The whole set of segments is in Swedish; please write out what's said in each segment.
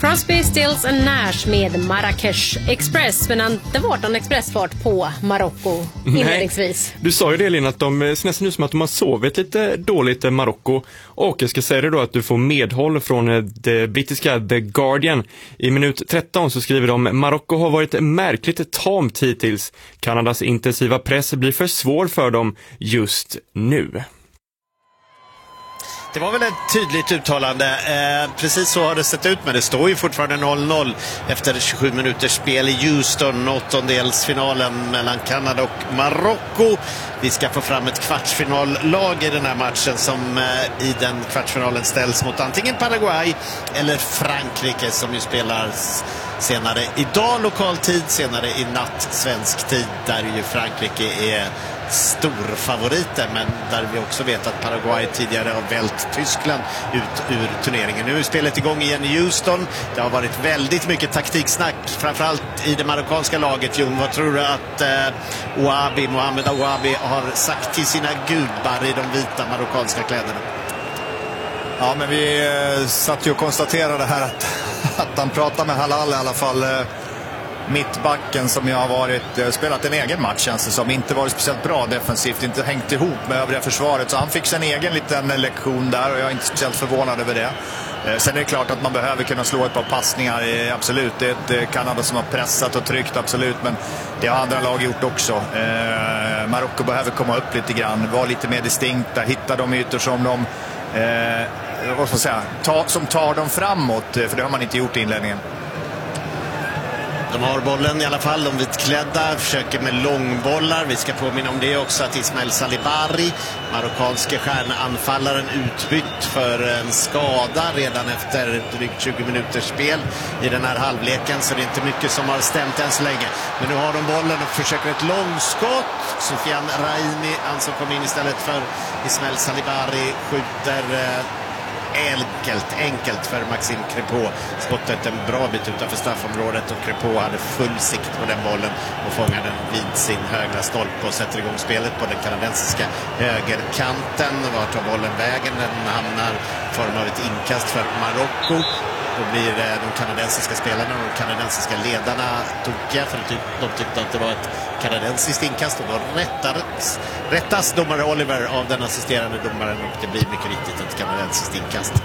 Crosby, Stills and Nash med Marrakesh Express, men inte varit någon expressfart på Marocko inledningsvis. Du sa ju det, Lina, att de ser nästan ut som att de har sovit lite dåligt i Marocko. Och jag ska säga det då att du får medhåll från det brittiska The Guardian. I minut 13 så skriver de: Marocko har varit märkligt tamt hittills. Kanadas intensiva press blir för svår för dem just nu. Det var väl ett tydligt uttalande. Precis så har det sett ut, men det står ju fortfarande 0-0 efter 27 minuters spel i Houston, åttondelsfinalen mellan Kanada och Marocko. Vi ska få fram ett kvartsfinallag i den här matchen som i den kvartsfinalen ställs mot antingen Paraguay eller Frankrike, som ju spelar senare idag lokal tid, senare i natt svensk tid, där ju Frankrike är storfavoriter, men där vi också vet att Paraguay tidigare har vält Tyskland ut ur turneringen. Nu är spelet igång igen i Houston. Det har varit väldigt mycket taktiksnack, framförallt i det marockanska laget. Jon, vad tror du att Mohamed Ouabi har sagt till sina gudbar i de vita marockanska kläderna? Ja, men vi satt ju och konstaterade här att han pratar med Halal i alla fall. Mittbacken som jag har spelat en egen match, känns det som, inte varit speciellt bra defensivt, inte hängt ihop med övriga försvaret, så han fick sin egen liten lektion där och jag är inte speciellt förvånad över det. Sen är det klart att man behöver kunna slå ett par passningar, absolut. Det är ett Kanada som har pressat och tryckt, absolut, men det har andra lag gjort också. Marocko behöver komma upp lite grann, vara lite mer distinkta, hitta de ytor som de vad ska jag säga, som tar dem framåt, för det har man inte gjort i inledningen. De har bollen i alla fall, de vitklädda, försöker med långbollar. Vi ska påminna om det också, att Ismael Salibari, marockanske stjärnanfallaren, utbytt för en skada redan efter drygt 20 minuters spel i den här halvleken, så det är inte mycket som har stämt än så länge. Men nu har de bollen och försöker ett långskott. Sofiane Raimi, han som kom in istället för Ismael Salibari, skjuter enkelt för Maxime Crépeau. Skottet en bra bit utanför straffområdet och Crépeau hade full sikt på den bollen och fångar den vid sin högra stolpe och sätter igång spelet på den kanadensiska högerkanten. Vart tar bollen vägen? Den hamnar i form av ett inkast för Marocko. Då blir de kanadensiska spelarna och de kanadensiska ledarna tokiga, för de tyckte att det var ett kanadensiskt inkast, och då rättas domare Oliver av den assisterande domaren, och det blir mycket riktigt ett kanadensiskt inkast.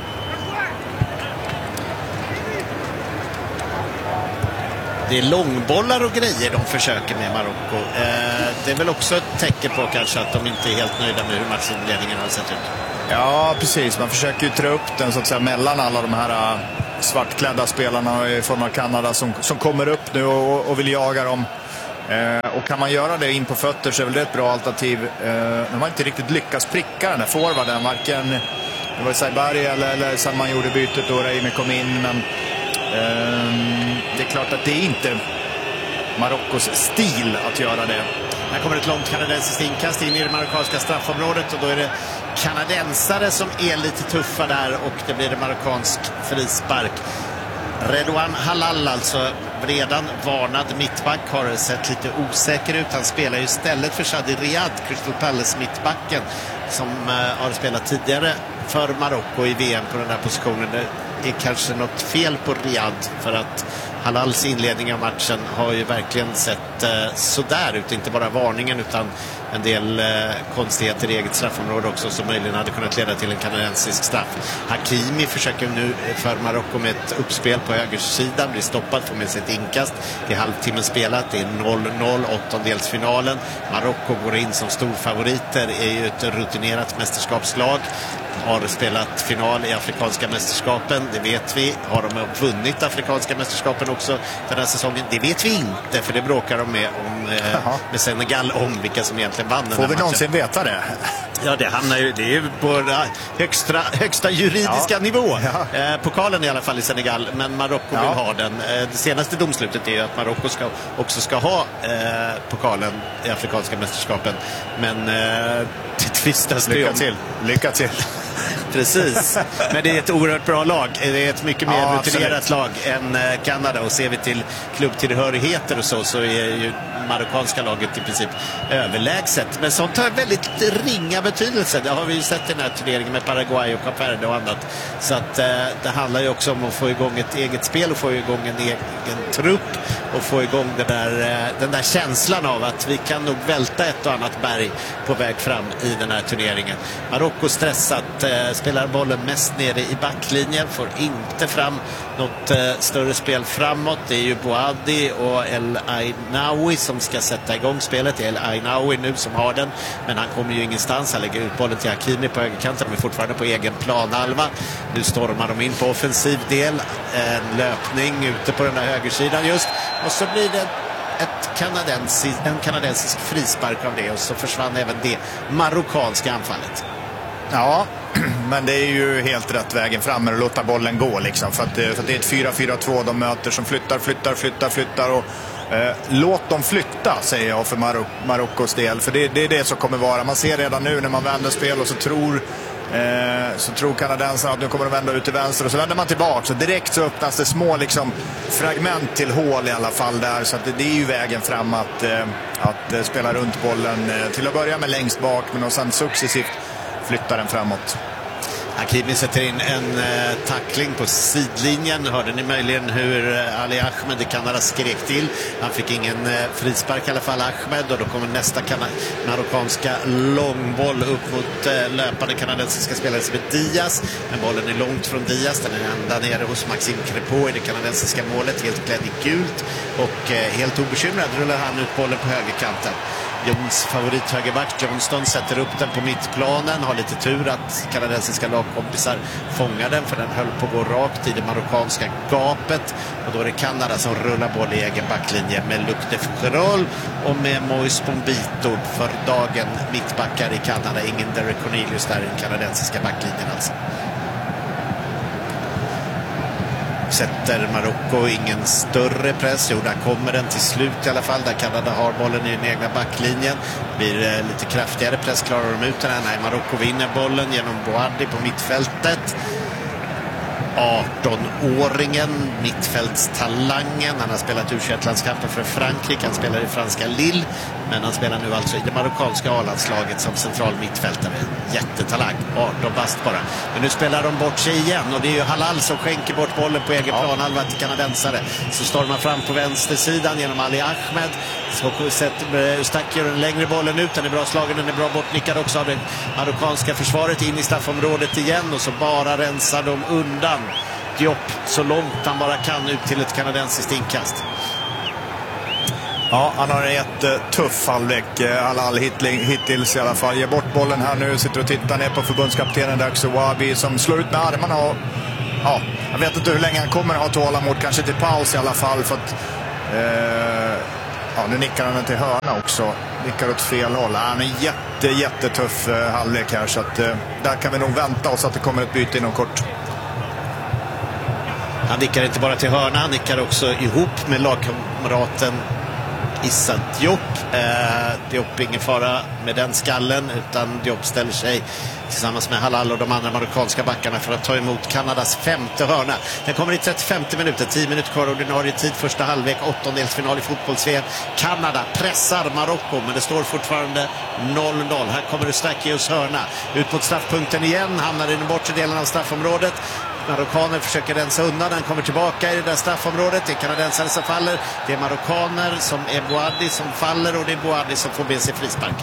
Det är långbollar och grejer de försöker med Marocko. Det är väl också ett tecken på kanske att de inte är helt nöjda med hur matchinledningen har sett ut. Ja, precis. Man försöker ju dra upp den så att säga mellan alla de här svartklädda spelarna i form av Kanada som kommer upp nu och vill jaga dem. Och kan man göra det in på fötter så är väl det ett bra alternativ. De har inte riktigt lyckats pricka den här forwarden. Varken det var Saibari eller sen man gjorde bytet och Reime kom in. Men det är klart att det är inte Marockos stil att göra det. Här kommer ett långt kanadensiskt inkast in i det marockanska straffområdet, och då är det kanadensare som är lite tuffa där, och det blir en marockansk frispark. Redouane Halal, alltså redan varnad mittback, har sett lite osäker ut. Han spelar ju istället för Shadi Riyad, Crystal Palace mittbacken, som har spelat tidigare för Marocko i VM på den här positionen. Det är kanske något fel på Riyad, för att Halals inledning av matchen har ju verkligen sett sådär ut. Inte bara varningen utan en del konstigheter i eget straffområde också, som möjligen hade kunnat leda till en kanadensisk straff. Hakimi försöker nu för Marocko med ett uppspel på högersidan, blir stoppad, får med sig ett inkast. Det är halvtimmen spelat, det är 0-0, åttondelsfinalen. Marocko går in som storfavoriter, är ju ett rutinerat mästerskapslag. Har spelat final i Afrikanska mästerskapen, det vet vi. Har de vunnit Afrikanska mästerskapen också för den här säsongen? Det vet vi inte, för det bråkar de med Senegal om vilka som egentligen vann den här matchen. Får vi någonsin veta det? Ja, det hamnar ju, det är på högsta juridiska nivå. Ja. Pokalen i alla fall i Senegal, men Marocko vill ha den. Det senaste domslutet är ju att Marocko också ska ha pokalen i Afrikanska mästerskapen. Men det tvistas det om. Lycka till. Precis, men det är ett oerhört bra lag. Det är ett mycket mer rutinerat lag än Kanada, och ser vi till klubbtillhörigheter och så är ju marockanska laget i princip överlägset. Men sånt har väldigt ringa betydelse. Det har vi ju sett i den här turneringen med Paraguay och Kap Verde och annat. Så att det handlar ju också om att få igång ett eget spel och få igång en egen trupp och få igång den där känslan av att vi kan nog välta ett och annat berg på väg fram i den här turneringen. Marocko stressat, spelar bollen mest nere i backlinjen, får inte fram något större spel framåt. Det är ju Boadi och El Ainaoui som ska sätta igång spelet. Det är El Ainaoui nu som har den, men han kommer ju ingenstans. Han lägger ut bollen till Hakimi på högerkanten, men fortfarande på egen planhalva. Nu stormar de in på offensiv del. En löpning ute på den där högersidan just. Och så blir det en kanadensisk frispark av det, och så försvann även det marockanska anfallet. Ja, men det är ju helt rätt vägen fram att låta bollen gå liksom, för att det är ett 4-4-2 de möter som flyttar och låt dem flytta, säger jag för Marockos del, för det är det som kommer vara. Man ser redan nu när man vänder spel och så tror kanadensarna att nu kommer de vända ut till vänster, och så vänder man tillbaka, så direkt så öppnas det små liksom fragment till hål i alla fall där, så att det är ju vägen fram att spela runt bollen till att börja med längst bak, men och sen successivt flyttar den framåt. Hakimi sätter in en tackling på sidlinjen. Hörde ni möjligen hur Ali Ahmed i Kanada skrek till? Han fick ingen frispark i alla fall, Ahmed, och då kommer nästa marockanska långboll upp mot löpande kanadensiska spelare som är Diaz. Men bollen är långt från Diaz. Den är ända nere hos Maxime Crépeau i det kanadensiska målet, helt klädd i gult, och helt obekymrad rullar han ut bollen på högerkanten. Jons favorit högerback Johnston sätter upp den på mittplanen. Har lite tur att kanadensiska lagkompisar fångar den, för den höll på att gå rakt i det marockanska gapet. Och då är det Kanada som rullar boll i egen backlinje med Luc de Fougerolles och med Moïse Bombito, för dagen mittbackar i Kanada. Ingen Derek Cornelius där i den kanadensiska backlinjen alltså. Sätter Marocko ingen större press. Jo, där kommer den till slut i alla fall, där Kanada har bollen i den egna backlinjen. Blir lite kraftigare press, klarar de ut den här? Nej, Marocko vinner bollen genom Boadi på mittfältet. 18-åringen, mittfältstalangen. Han har spelat U21-landskampen för Frankrike. Han spelar i franska Lille, men han spelar nu alltså i det marockanska A-landslaget som central mittfältare. Jättetalang, 18 bast bara. Men nu spelar de bort sig igen, och det är ju Halal som skänker bort bollen på egen planhalva till kanadensare. Så stormar fram på vänstersidan genom Ali Ahmed. Så sätter Eustaquio den längre bollen ut. Den är bra slagen, den är bra bortnickad också av det marockanska försvaret, in i straffområdet igen, och så bara rensar de undan Diop så långt han bara kan ut till ett kanadensiskt inkast. Ja, han har en jättetuff halvlek, Halal hittills i alla fall. Ger bort bollen här nu, sitter och tittar ner på förbundskaptenen Daxo Wabi som slår ut med armarna, och ja, jag vet inte hur länge han kommer att ha tålamod, kanske till paus i alla fall, för att nu nickar han till hörna också, nickar åt fel håll. Han är jättetuff halvlek här, så att där kan vi nog vänta oss att det kommer ett byte inom kort. Han nickar inte bara till hörna, han nickar också ihop med lagkamraten Issa Diop. Diop, ingen fara med den skallen, utan Diop ställer sig tillsammans med Halal och de andra marockanska backarna för att ta emot Kanadas femte hörna. Den kommer i 35 minuter, 10 minuter kvar ordinarie tid, första halvlek, 8-delsfinal i fotbolls-VM. Kanada pressar Marocko, men det står fortfarande 0-0. Här kommer Eustaquios hörna ut mot straffpunkten igen, hamnar i den bortre delen av straffområdet. Marockaner försöker rensa undan, den kommer tillbaka i det där straffområdet. Det är kanadensare som faller, det är marockaner som är Boadi som faller, och det är Boadi som får med sig frisparken.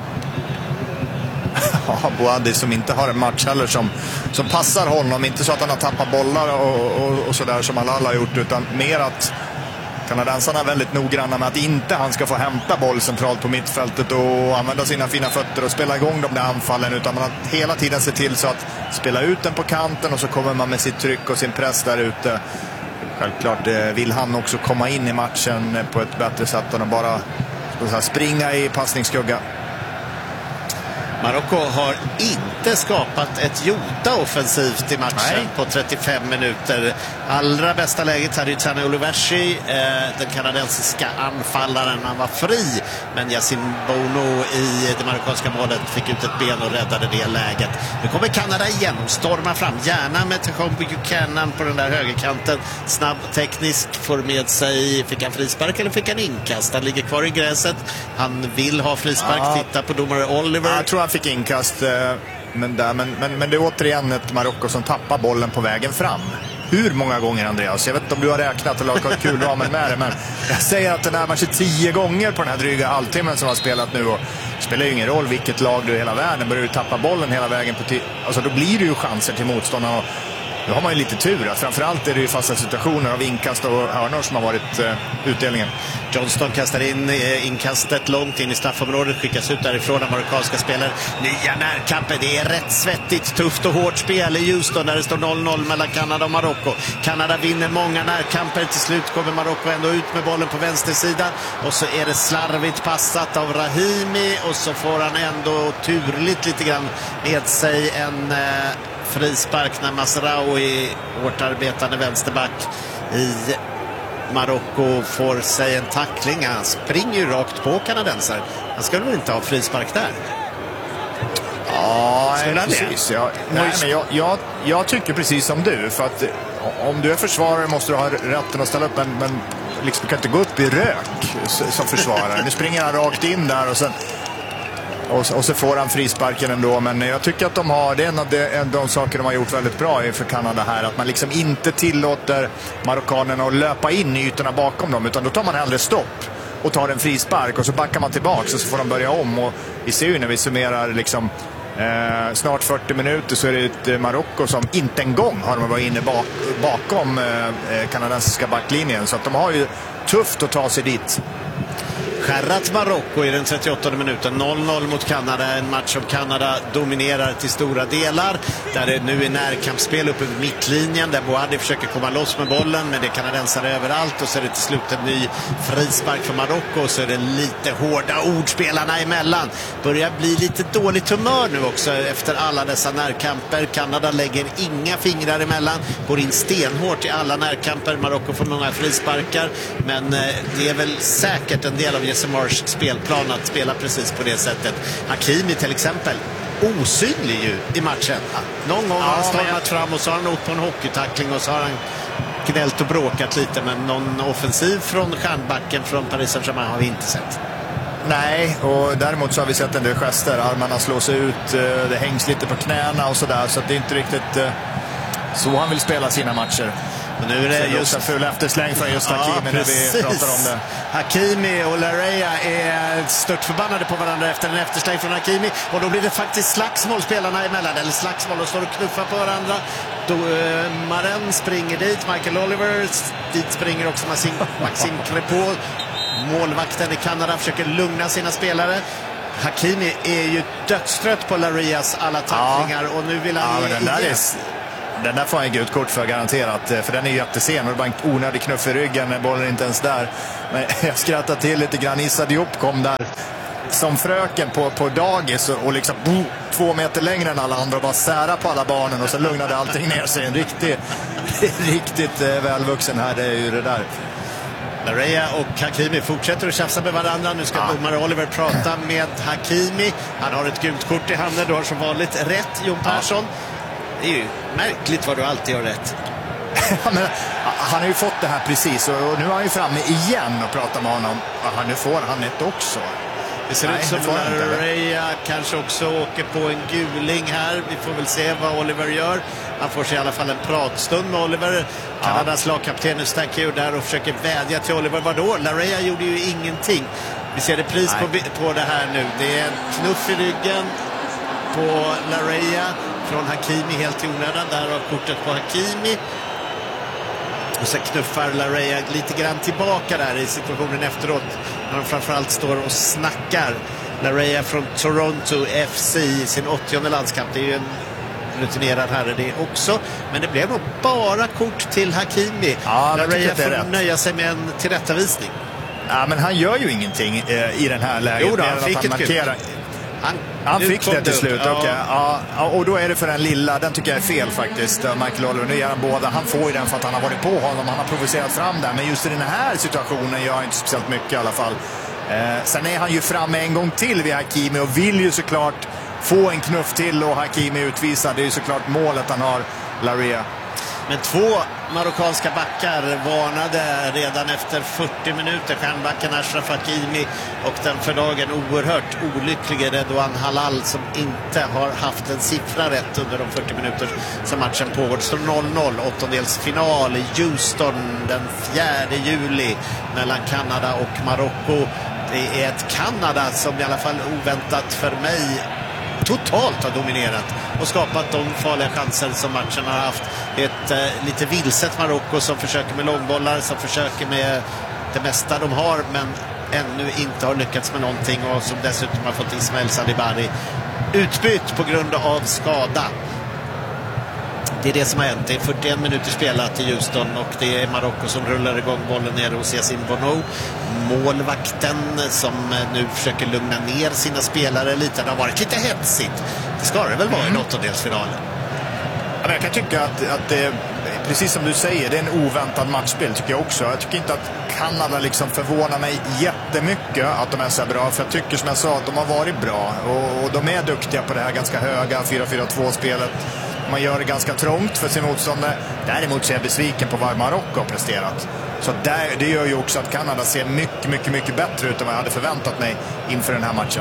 Ja, Boadi som inte har en match heller som passar honom, inte så att han har tappat bollar och sådär som alla har gjort, utan mer att kanadensarna är väldigt noggranna med att inte han ska få hämta boll centralt på mittfältet och använda sina fina fötter och spela igång de där anfallen, utan man hela tiden ser till så att spela ut den på kanten, och så kommer man med sitt tryck och sin press där ute. Självklart vill han också komma in i matchen på ett bättre sätt än att bara springa i passningsskugga. Marocko har inte skapat ett jota offensivt i matchen på 35 minuter. Allra bästa läget hade ju Tane Oluwashi, den kanadensiska anfallaren. Han var fri, men Yassine Bono i det marockanska målet fick ut ett ben och räddade det läget. Nu kommer Kanada igen, stormar fram, gärna med Tachon Buchanan på den där högerkanten. Snabb, teknisk, får med sig, fick han frispark eller fick han inkast? Han ligger kvar i gräset, han vill ha frispark, titta på domare Oliver. Jag tror han fick inkast, men det är återigen ett Marocko som tappar bollen på vägen fram. Hur många gånger, Andreas? Jag vet inte om du har räknat eller har kulramen med det, men jag säger att det närmar sig 10 gånger på den här dryga halvtimmen som har spelat nu, och det spelar ju ingen roll vilket lag du i hela världen, börjar du tappa bollen hela vägen alltså då blir det ju chanser till motståndarna, och då har man ju lite tur. Framförallt är det ju fasta situationer av inkast och hörnor som har varit utdelningen. Johnston kastar in inkastet långt in i straffområdet, skickas ut därifrån av marockanska spelare. Nya närkamper, det är rätt svettigt, tufft och hårt spel i Houston där det står 0-0 mellan Kanada och Marocko. Kanada vinner många närkamper, till slut kommer Marocko ändå ut med bollen på vänstersidan, och så är det slarvigt passat av Rahimi, och så får han ändå turligt lite grann med sig en frispark när Masraoui, hårt arbetande vänsterback i Marocko, får sig en tackling. Han springer ju rakt på kanadensare. Han skulle väl inte ha frispark där? Ja, precis. Jag tycker precis som du, för att om du är försvarare måste du ha rätten att ställa upp, men liksom, du kan inte gå upp i rök som försvarare. Nu springer han rakt in där och så får han frisparken ändå, men jag tycker att de har, det är en av de saker de har gjort väldigt bra för Kanada här, att man liksom inte tillåter marockanerna att löpa in i ytorna bakom dem, utan då tar man hellre stopp och tar en frispark och så backar man tillbaka och så får de börja om. Och vi ser ju när vi summerar liksom snart 40 minuter så är det ett Marocko som inte en gång har de varit inne bakom kanadensiska backlinjen, så att de har ju tufft att ta sig dit. Skärrat Marocko i den 38 minuten, 0-0 mot Kanada, en match som Kanada dominerar till stora delar, där det nu är närkampsspel uppe vid mittlinjen, där Boadi försöker komma loss med bollen, men det är kanadensare överallt, och så är det till slut en ny frispark för Marocko, och så är det lite hårda ordspelarna emellan. Börjar bli lite dåligt humör nu också efter alla dessa närkamper. Kanada lägger inga fingrar emellan, går in stenhårt i alla närkamper. Marocko får många frisparkar, men det är väl säkert en del av Jesse Marsh spelplan att spela precis på det sättet. Hakimi till exempel, osynlig ju i matchen. Någon gång har han stormat fram och så har han åkt på en hockeytackling och så har han gnällt och bråkat lite, men någon offensiv från stjärnbacken från Paris Saint-Germain har vi inte sett. Nej, och däremot så har vi sett en del gester. Armarna slås ut, det hängs lite på knäna och sådär, så att det är inte riktigt så han vill spela sina matcher. Och nu är det just en full eftersläng från just Hakimi när vi pratar om det. Hakimi och Larea är stört förbannade på varandra efter en eftersläng från Hakimi, och då blir det faktiskt slagsmål spelarna emellan, eller slagsmål, och står och knuffar på varandra. Då Maren springer dit, Michael Oliver dit springer också Maxime Crépeau. Målvakten i Kanada försöker lugna sina spelare. Hakimi är ju dödstrött på Larias alla tacklingar, och nu vill han den där får han gult kort för garanterat, för den är ju jättesen och det är bara en onödig knuff i ryggen när bollen inte ens där. Men jag skrattar till lite grann. Issa Diop kom där som fröken på dagis och liksom 2 meter längre än alla andra och bara sära på alla barnen, och så lugnade allting ner sig. En riktigt välvuxen här, det är ju det där. Larea och Hakimi fortsätter att tjafsa med varandra. Nu ska domare Oliver prata med Hakimi. Han har ett gult kort i handen. Du har som vanligt rätt, Jon Persson. Det är ju märkligt vad du alltid har rätt. Men, han har ju fått det här precis, och nu är han ju framme igen och pratar med honom. Nu får han ett också. Det ser ut som Larea kanske också åker på en guling här. Vi får väl se vad Oliver gör. Han får sig i alla fall en pratstund med Oliver. Kanadas lagkapten Stankiu där och försöker vädja till Oliver. Vadå? Larea gjorde ju ingenting. Vi ser repris på det här nu. Det är en knuff i ryggen på Larea från Hakimi helt i onödan. Där har kortet på Hakimi. Och så knuffar Larea lite grann tillbaka där i situationen efteråt, när de framförallt står och snackar. Larea från Toronto FC i sin 80:e landskamp. Det är ju en rutinerad herre det också. Men det blev nog bara kort till Hakimi. Larea får nöja sig med en tillrättavisning. Ja, men han gör ju ingenting i den här läget. Jo då, han fick ett markerar. Han fick det till slut, okej. Ja, och då är det för den lilla, den tycker jag är fel faktiskt, Michael Oliver. Nu gör han båda, han får ju den för att han har varit på honom, han har provocerat fram den. Men just i den här situationen gör han inte speciellt mycket i alla fall. Sen är han ju framme en gång till vid Hakimi och vill ju såklart få en knuff till och Hakimi utvisad. Det är ju såklart målet han har, Laria. Men 2 marockanska backar varnade redan efter 40 minuter. Stjärnbacken Achraf Hakimi och den för dagen oerhört olycklige Redouane Halal som inte har haft en siffra rätt under de 40 minuter som matchen pågår. Det står 0-0, åttondelsfinal i Houston den 4 juli mellan Kanada och Marocko. Det är ett Kanada som i alla fall oväntat för mig totalt har dominerat och skapat de farliga chanser som matchen har haft. Ett lite vilset Marocko som försöker med långbollar, som försöker med det mesta de har, men ännu inte har lyckats med någonting, och som dessutom har fått Ismael Sadibari utbytt på grund av skada. Det är det som har hänt. Det är 41 minuter spelat i Houston och det är Marocko som rullar igång bollen ner hos Yassine Bono. Målvakten som nu försöker lugna ner sina spelare lite. Det har varit lite hetsigt. Det ska det väl vara i åttondelsfinalen. Ja, jag kan tycka att det, precis som du säger, det är en oväntad matchspel tycker jag också. Jag tycker inte att Kanada liksom förvånar mig jättemycket att de är så bra. För jag tycker som jag sa att de har varit bra. Och de är duktiga på det här ganska höga 4-4-2-spelet. Man gör det ganska trångt för sin motståndare. Däremot så är jag besviken på vad Marocko har presterat. Så det gör ju också att Kanada ser mycket bättre ut än vad jag hade förväntat mig inför den här matchen.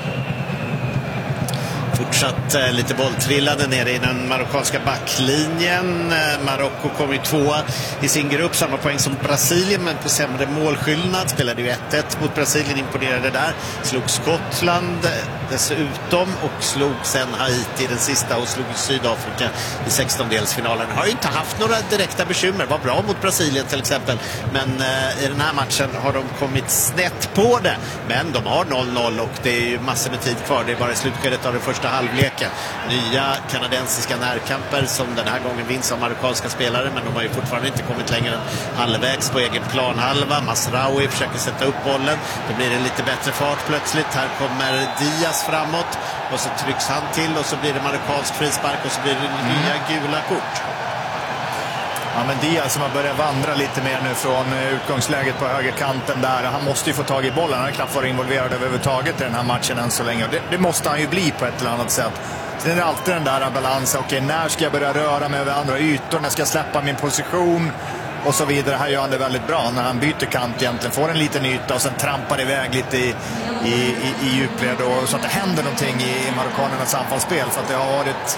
Fortsatt lite bolltrillade nere i den marockanska backlinjen. Marocko kom ju 2 i sin grupp, samma poäng som Brasilien men på sämre målskillnad. Spelade ju 1-1 mot Brasilien, imponerade där. Slog Skottland dessutom och slog sen Haiti den sista och slog Sydafrika i 16-delsfinalen. Har ju inte haft några direkta bekymmer, var bra mot Brasilien till exempel, men i den här matchen har de kommit snett på det. Men de har 0-0 och det är ju massor med tid kvar. Det är bara i slutskedet av den första halvleken. Nya kanadensiska närkamper som den här gången vinns av marockanska spelare, men de har ju fortfarande inte kommit längre än halvvägs på egen planhalva. Masraoui försöker sätta upp bollen. Då blir det lite bättre fart plötsligt. Här kommer Diaz framåt och så trycks han till och så blir det marockansk frispark och så blir det nya gula kort. Ja, men Diaz som har börjat vandra lite mer nu från utgångsläget på högerkanten där. Han måste ju få tag i bollen. Han har knappt varit involverad överhuvudtaget i den här matchen än så länge. Det måste han ju bli på ett eller annat sätt. Sen är det alltid den där balansen. Okej, när ska jag börja röra mig över andra ytor? När ska jag släppa min position? Och så vidare. Här gör han det väldigt bra när han byter kant egentligen. Får en liten yta och sen trampar iväg lite i djupled. Så att det händer någonting i marockanernas anfallsspel. För att det har varit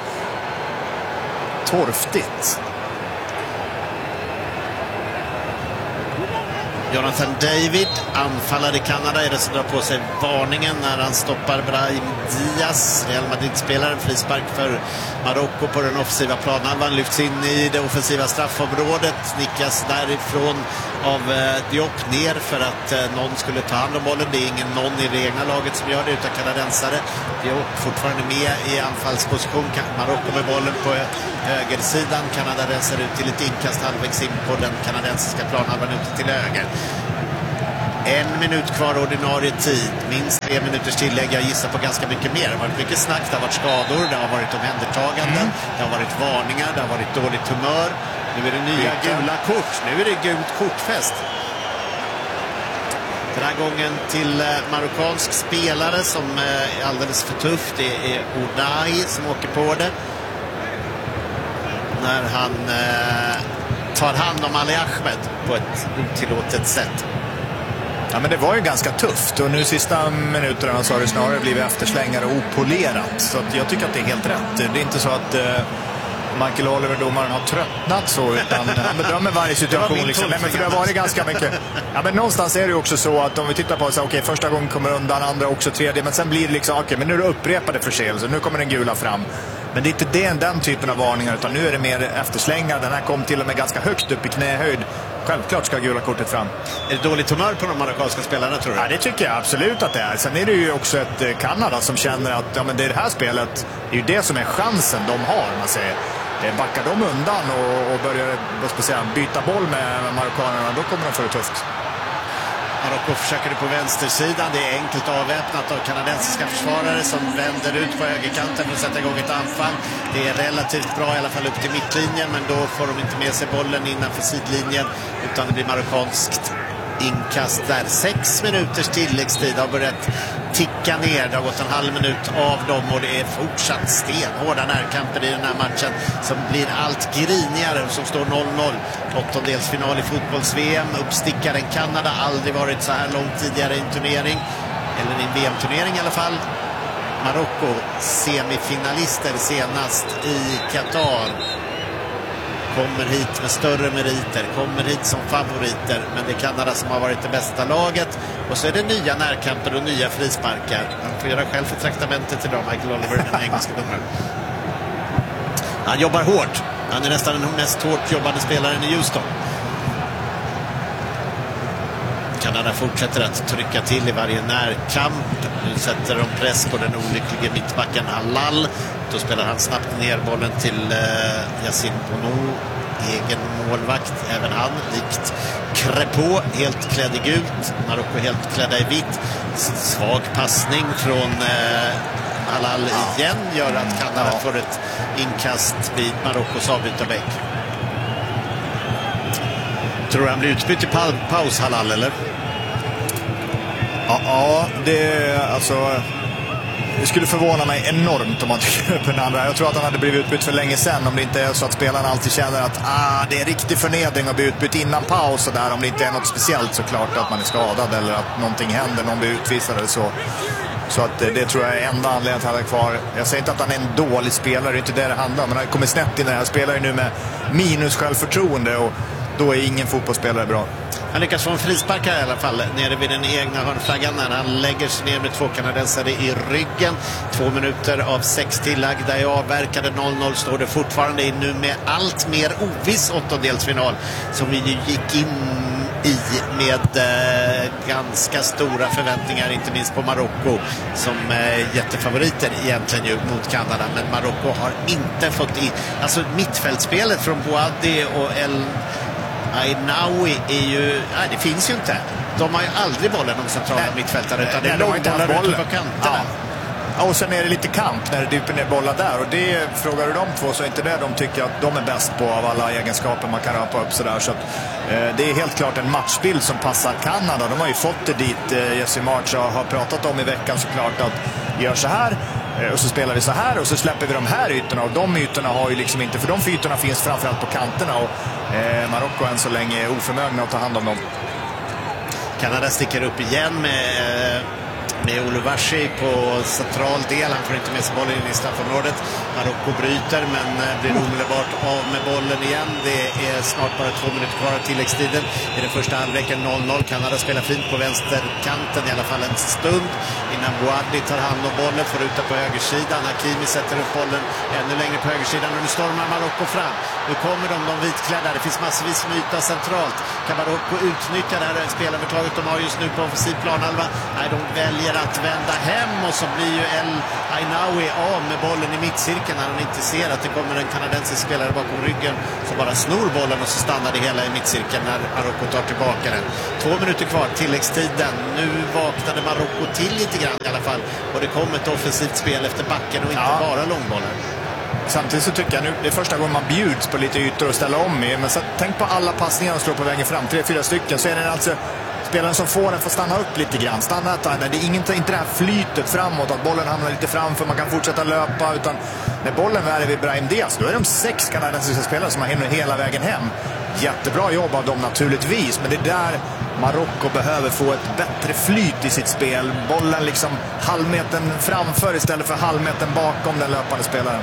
torftigt. Jonathan David, anfallare i Kanada, är det som drar på sig varningen när han stoppar Brahim Diaz. Real Madrid-spelaren, frispark för Marocko på den offensiva planen. Han lyfts in i det offensiva straffområdet, nickas därifrån av Diop ner för att någon skulle ta hand om bollen. Det är ingen någon i det egna laget som gör det utan kanadensare. Diop fortfarande med i anfallsposition. Marocko med bollen på högersidan. Kanada rensar ut till ett inkast halvvägs in på den kanadensiska planhalvan ute till höger. 1 minut kvar ordinarie tid. Minst 3 minuters tillägg. Jag gissar på ganska mycket mer. Det har varit mycket snack, det har varit skador, det har varit omhändertaganden, det har varit varningar, det har varit dåligt humör. Nu är det nya gula kort. Nu är det gult kortfest. Den här gången till marockansk spelare som är alldeles för tuff. Det är Unai som åker på det. När han tar hand om Ali Ahmed på ett otillåtet sätt. Ja, men det var ju ganska tufft och nu sista minuterna så har det snarare blivit efterslängare och opolerat. Så att jag tycker att det är helt rätt. Det är inte så att Michael Oliver, domaren, har tröttnat så, utan han bedömer varje situation. Liksom. Nej, men för det har varit ganska mycket. Ja, men någonstans är det ju också så att om vi tittar på så okej, första gången kommer undan, andra också, tredje, men sen blir det liksom okej, men nu är det upprepade förseelser, nu kommer den gula fram. Men det är inte den typen av varningar, utan nu är det mer efterslängar. Den här kom till och med ganska högt upp i knähöjd. Självklart ska gula kortet fram. Är det dåligt humör på de marockanska spelarna, tror du? Ja, det tycker jag absolut att det är. Sen är det ju också ett Kanada som känner att ja, men det här spelet, det är ju det som är chansen de har, man säger. Backar de undan och börjar byta boll med marockanerna, då kommer de få det tufft. Marocko försöker det på vänstersidan. Det är enkelt avväpnat av kanadensiska försvarare som vänder ut på högerkanten för att sätta igång ett anfall. Det är relativt bra i alla fall upp till mittlinjen, men då får de inte med sig bollen innanför sidlinjen utan det blir marockanskt inkast där. 6 minuters tilläggstid har börjat ticka ner. Det har gått en halv minut av dem och det är fortsatt stenhårda närkamper i den här matchen som blir allt grinigare och som står 0-0. Åttondelsfinal i fotbolls-VM. Uppstickaren Kanada, aldrig varit så här långt tidigare i en turnering. Eller i en VM-turnering i alla fall. Marocko semifinalister senast i Qatar. Kommer hit med större meriter, kommer hit som favoriter, men det är Kanada som har varit det bästa laget. Och så är det nya närkamper och nya frisparkar. Han får göra själv för traktamentet idag, Michael Oliver, den engelska domaren. Han jobbar hårt. Han är nästan den mest hårt jobbande spelaren i Houston. Kanada fortsätter att trycka till i varje närkamp. Nu sätter de press på den olyckliga mittbacken Halal. Då spelar han snabbt ner bollen till Yassine Bounou, egen målvakt, även han likt Crepeau, helt klädd i gult, Marocko helt klädda i vitt. Svag passning från Halal igen gör att Kanada får ett inkast vid Marockos avbytarbänk. Tror han blir utbytt i paus, Halal, eller? Ja, det alltså... Det skulle förvåna mig enormt om man tycker på den andra. Jag tror att han hade blivit utbytt för länge sedan om det inte är så att spelarna alltid känner att det är riktig förnedring att bli utbytt innan paus och där, om det inte är något speciellt såklart att man är skadad eller att någonting händer, någon blir utvisad eller så. Så att det tror jag är enda anledningen till att han är kvar. Jag säger inte att han är en dålig spelare, det är inte det det handlar om, men han kommer snett in när han spelar nu med minus självförtroende och då är ingen fotbollsspelare bra. Han lyckas få en frispark här i alla fall nere vid den egna hörnflaggan när han lägger sig ner med 2 kanadensare i ryggen. 2 minuter av 6 tillagda är avverkade. 0-0 står det fortfarande nu med allt mer oviss åttondelsfinal som vi gick in i med ganska stora förväntningar, inte minst på Marocko som jättefavoriter egentligen ju mot Kanada, men Marocko har inte fått in, alltså mittfältspelet från Bouadi och El Ainaoui är ju, nej, det finns ju inte. De har ju aldrig bollen, de centrala mittfältare, utan det är långbollar ute på kanterna. Ja, och sen är det lite kamp när det dyper ner bollar där. Och det, frågar du de två så är inte det de tycker att de är bäst på av alla egenskaper man kan rampa upp sådär. Så att, det är helt klart en matchbild som passar Kanada. De har ju fått det dit. Jesse March har pratat om i veckan såklart att gör så här. Och så spelar vi så här och så släpper vi de här ytorna. Och de ytorna har ju liksom inte, för de ytorna finns framförallt på kanterna. Och Marocko än så länge är oförmögna att ta hand om dem. Kanada sticker upp igen med Oluwashi på central del. Han får inte med sig bollen in i straffområdet. Marocko bryter men blir omedelbart av med bollen igen. Det är snart bara 2 minuter kvar av tilläggstiden. I den första halvleken 0-0. Kanada spelar fint på vänsterkanten i alla fall en stund innan Bouadi tar hand om bollen, får ut den på högersidan. Hakimi sätter upp bollen ännu längre på högersidan och nu stormar Marocko fram. Nu kommer de vitklädda. Det finns massvis med yta centralt. Kan Marocko utnyttja det här spelarövertaget de har just nu på offensiv planhalva? Nej, de väljer att vända hem och så blir ju El Ainaoui av med bollen i mittcirkeln när han inte ser att det kommer en kanadensisk spelare bakom ryggen som bara snor bollen och så stannar det hela i mittcirkeln när Marocko tar tillbaka den. 2 minuter kvar, tilläggstiden. Nu vaknade Marocko till lite grann i alla fall och det kom ett offensivt spel efter backen och inte bara långbollar. Samtidigt så tycker jag nu, det är första gången man bjuds på lite ytor och ställa om i. Men så, tänk på alla passningar de slår på vägen fram, 3-4 stycken, så är det alltså spelaren som får den får stanna upp lite grann. Stanna där, det är inte det här flytet framåt, att bollen hamnar lite framför, man kan fortsätta löpa, utan när bollen är vid Brahim Diaz, då är de 6 kanadensiska spelare som har hela vägen hem. Jättebra jobb av dem naturligtvis, men det är där Marocko behöver få ett bättre flyt i sitt spel. Bollen liksom halvmetern framför istället för halvmetern bakom den löpande spelaren.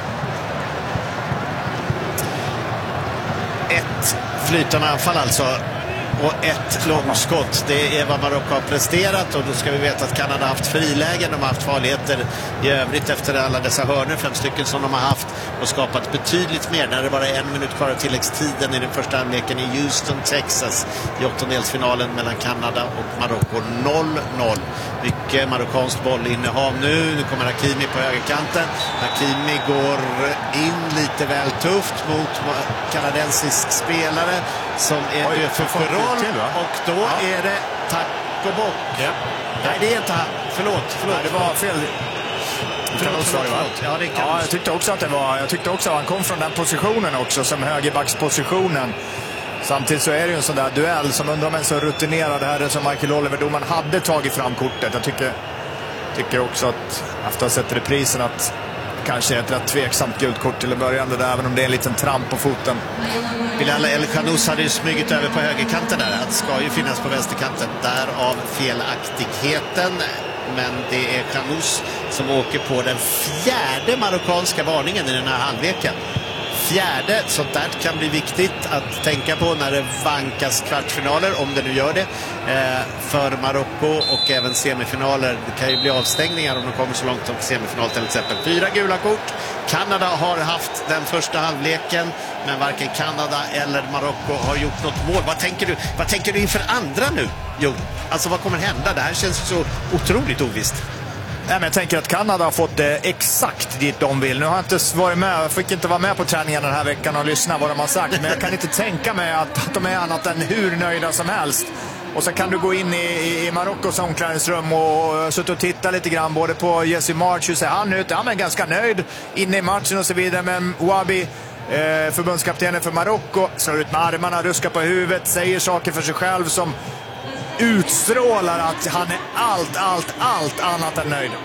Ett flytande anfall alltså och ett långskott. Det är vad Marocko har presterat och då ska vi veta att Kanada har haft frilägen. De har haft farligheter i övrigt efter alla dessa hörnor, 5 stycken som de har haft, och skapat betydligt mer när det bara är 1 minut kvar av tilläggstiden i den första halvleken i Houston, Texas i åttondelsfinalen mellan Kanada och Marocko. 0-0. Mycket marockanskt bollinnehav nu. Nu kommer Hakimi på högerkanten. Hakimi går in lite väl tufft mot kanadensisk spelare som är för mål till, va? och då är det tack och bock. Ja. Nej, det är inte han. Förlåt. Nej, det var fel. Förlåt. Ja, det är Ja, jag tyckte också att det var. Jag tyckte också att han kom från den positionen också, som högerbackspositionen. Samtidigt så är det ju en sån där duell som undrar om en så rutinerad herre som Michael Oliver, domaren hade tagit fram kortet. Jag tycker också att efter att ha sett reprisen att kanske är ett rätt tveksamt gult kort till en början där, även om det är en liten tramp på foten. Bilal El Khanous hade ju smugit över på högerkanten där. Det ska ju finnas på vänsterkanten. Därav felaktigheten. Men det är Khanous som åker på den fjärde marockanska varningen i den här halvleken. Fjärde, sånt där kan bli viktigt att tänka på när det vankas kvartsfinaler, om det nu gör det, för Marocko och även semifinaler. Det kan ju bli avstängningar om de kommer så långt som semifinal till exempel. 4 gula kort. Kanada har haft den första halvleken, men varken Kanada eller Marocko har gjort något mål. Vad tänker du inför andra nu, Jo? Alltså vad kommer hända? Det här känns så otroligt ovisst. Nej, men jag tänker att Kanada har fått exakt dit de vill. Nu har jag inte varit med, jag fick inte vara med på träningen den här veckan och lyssna vad de har sagt. Men jag kan inte tänka mig att de är annat än hur nöjda som helst. Och så kan du gå in i Marockos omklädningsrum och sitta och titta lite grann både på Jesse March, hur ser han ut? Han är ganska nöjd inne i matchen och så vidare. Men Ouabi, förbundskaptenen för Marocko, slår ut med armarna, ruskar på huvudet, säger saker för sig själv som utstrålar att han är allt annat än nöjd.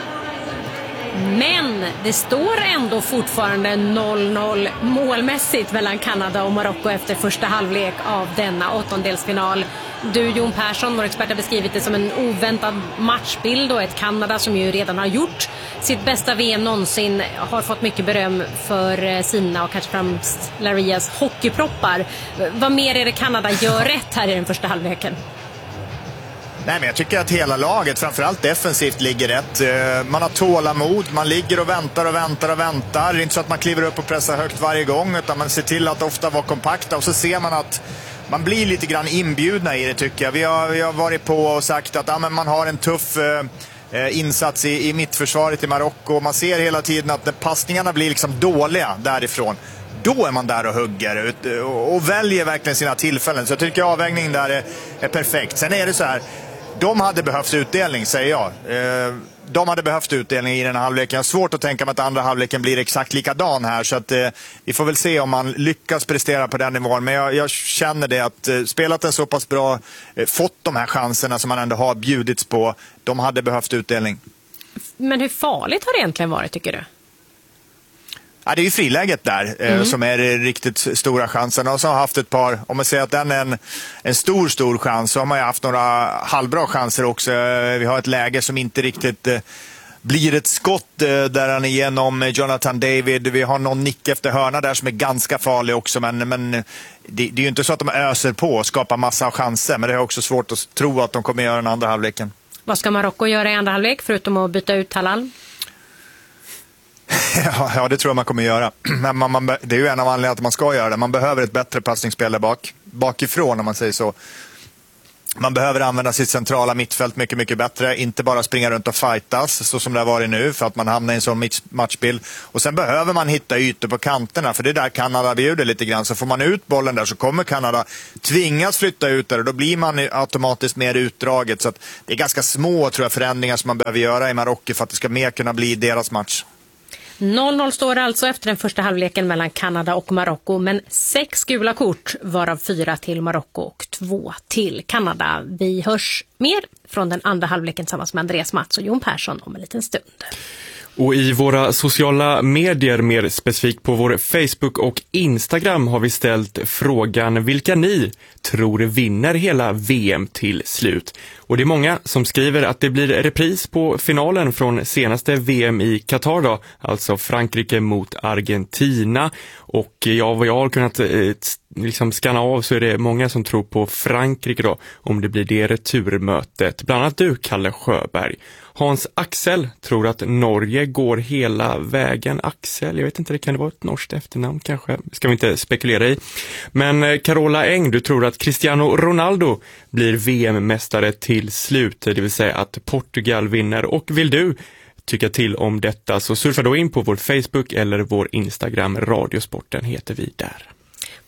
Men det står ändå fortfarande 0-0 målmässigt mellan Kanada och Marocko efter första halvlek av denna åttondelsfinal. Du, Jon Persson, vår expert, har beskrivit det som en oväntad matchbild, och ett Kanada som ju redan har gjort sitt bästa VM någonsin har fått mycket beröm för sina och kanske främst Larias hockeyproppar. Vad mer är det Kanada gör rätt här i den första halvleken? Nej, men jag tycker att hela laget, framförallt defensivt, ligger rätt. Man har tålamod, man ligger och väntar. Det är inte så att man kliver upp och pressar högt varje gång, utan man ser till att ofta vara kompakta. Och så ser man att man blir lite grann inbjudna i det, tycker jag. Vi har varit på och sagt att men man har en tuff insats i mittförsvaret i Marocko. Man ser hela tiden att när passningarna blir liksom dåliga därifrån, då är man där och hugger och väljer verkligen sina tillfällen. Så jag tycker avvägningen där är perfekt. Sen är det så här, de hade behövt utdelning, säger jag. De hade behövt utdelning i den här halvleken. Jag har svårt att tänka mig att andra halvleken blir exakt likadan här. Så att vi får väl se om man lyckas prestera på den nivån. Men jag känner det att spelat en så pass bra, fått de här chanserna som man ändå har bjudits på. De hade behövt utdelning. Men hur farligt har det egentligen varit, tycker du? Ja, det är ju friläget där som är riktigt stora chansen. Och så har haft ett par, om man säger att den är en stor chans, så har man ju haft några halvbra chanser också. Vi har ett läge som inte riktigt blir ett skott där han är igenom Jonathan David. Vi har någon nick efter hörna där som är ganska farlig också. Men det är ju inte så att de öser på och skapar massa av chanser. Men det är också svårt att tro att de kommer göra den andra halvleken. Vad ska Marocko göra i andra halvlek förutom att byta ut Halal? Ja, det tror jag man kommer göra. Men det är ju en av anledningarna att man ska göra det. Man behöver ett bättre passningsspel där bakifrån, om man säger så. Man behöver använda sitt centrala mittfält mycket bättre. Inte bara springa runt och fightas så som det har varit nu, för att man hamnar i en sån matchbild. Och sen behöver man hitta ytor på kanterna, för det är där Kanada bjuder lite grann. Så får man ut bollen där så kommer Kanada tvingas flytta ut där, och då blir man automatiskt mer utdraget. Så att det är ganska små, tror jag, förändringar som man behöver göra i Marocko för att det ska mer kunna bli deras match. 0-0 står alltså efter den första halvleken mellan Kanada och Marocko, men 6 gula kort, varav 4 till Marocko och 2 till Kanada. Vi hörs mer från den andra halvleken tillsammans med Andreas Mats och Jon Persson om en liten stund. Och i våra sociala medier, mer specifikt på vår Facebook och Instagram, har vi ställt frågan vilka ni tror vinner hela VM till slut. Och det är många som skriver att det blir repris på finalen från senaste VM i Qatar då, alltså Frankrike mot Argentina. Och vad jag har kunnat liksom skanna av, så är det många som tror på Frankrike då, om det blir det returmötet. Bland annat du, Kalle Sjöberg. Hans Axel tror att Norge går hela vägen. Axel, jag vet inte, det kan vara ett norskt efternamn kanske. Ska vi inte spekulera i. Men Carola Eng, du tror att Cristiano Ronaldo blir VM-mästare till slut. Det vill säga att Portugal vinner. Och vill du tycka till om detta, så surfa då in på vår Facebook eller vår Instagram. Radiosporten heter vi där.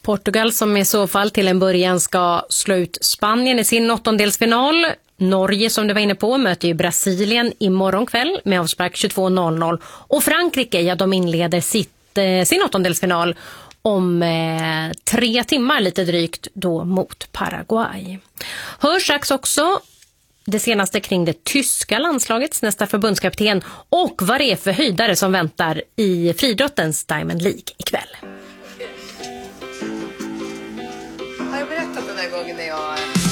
Portugal som i så fall till en början ska slå ut Spanien i sin åttondelsfinal. Norge som du var inne på möter ju Brasilien imorgon kväll med avspark 22:00. Och Frankrike, ja, de inleder sin åttondelsfinal om 3 timmar lite drygt då mot Paraguay. Hör strax också det senaste kring det tyska landslagets nästa förbundskapten och vad det är för höjdare som väntar i friidrottens Diamond League ikväll.